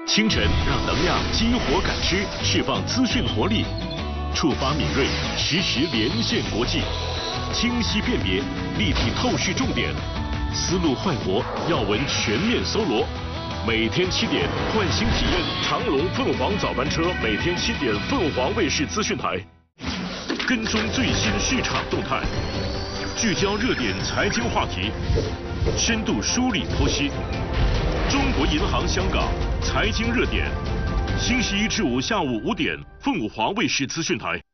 清晨让能量激活感知，释放资讯活力，触发敏锐，实时连线国际，清晰辨别，立体透视重点，思路焕活，要闻全面搜罗。每天7点，换新体验长龙凤凰早班车，每天7点，凤凰卫视资讯台，跟踪最新市场动态，聚焦热点财经话题，深度梳理剖析。中国银行香港财经热点，星期一至五下午5点，凤凰卫视资讯台。